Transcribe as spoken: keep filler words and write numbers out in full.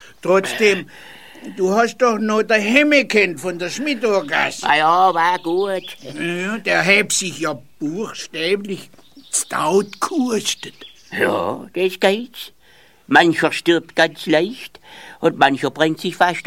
Trotzdem, du hast doch noch der Hemme kennt von der Schmidorgasse. Na ja, war gut. Ja, der hat sich ja buchstäblich staut gehustet. Ja, das geht's. Mancher stirbt ganz leicht und mancher bringt sich fast